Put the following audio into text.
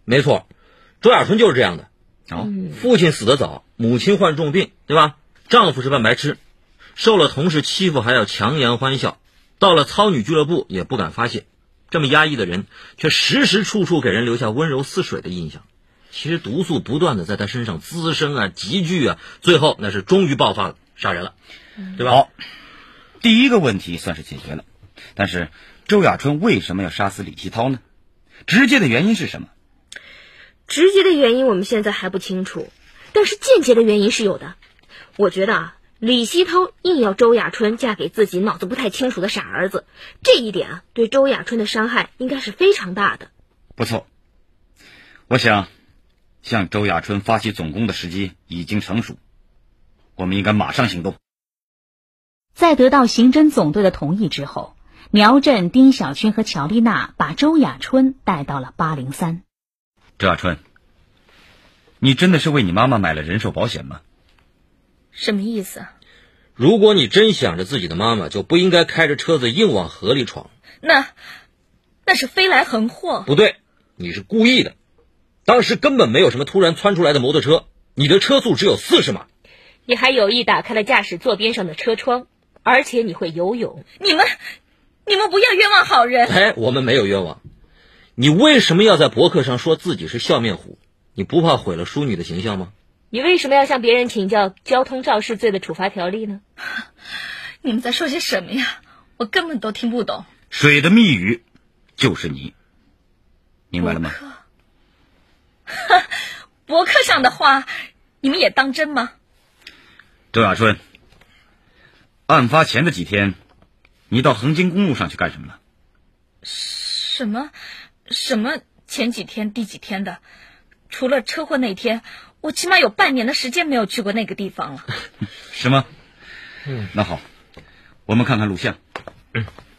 没错，周亚春就是这样的。父亲死得早，母亲患重病，对吧？丈夫是半白痴，受了同事欺负还要强颜欢笑，到了操女俱乐部也不敢发泄。这么压抑的人，却时时处处给人留下温柔似水的印象。其实毒素不断的在他身上滋生啊、集聚啊，最后那是终于爆发了，杀人了，对吧？ 好，第一个问题算是解决了。但是周亚春为什么要杀死李希涛呢？直接的原因是什么？ 直接的原因我们现在还不清楚，但是间接的原因是有的。我觉得李希涛硬要周亚春嫁给自己脑子不太清楚的傻儿子，这一点对周亚春的伤害应该是非常大的。 不错，我想向周亚春发起总攻的时机已经成熟，我们应该马上行动。 在得到刑侦总队的同意之后，苗振、丁小军和乔丽娜把周亚春带到了803。 周亚春，你真的是为你妈妈买了人寿保险吗？ 什么意思啊？ 如果你真想着自己的妈妈，就不应该开着车子硬往河里闯。 那是飞来横祸。 不对，你是故意的。当时根本没有什么突然窜出来的摩托车，你的车速只有40码。 你还有意打开了驾驶座边上的车窗，而且你会游泳。你们不要冤枉好人。 哎，我们没有冤枉。你为什么要在博客上说自己是笑面虎？你不怕毁了淑女的形象吗？ 你为什么要向别人请教交通肇事罪的处罚条例呢？ 你们在说些什么呀？我根本都听不懂。 水的密语就是你，明白了吗？ 博客上的话你们也当真吗？ 周亚春，案发前的几天你到横津公路上去干什么了？ 什么前几天第几天的？除了车祸那天，我起码有半年的时间没有去过那个地方了。 是吗？那好，我们看看录像。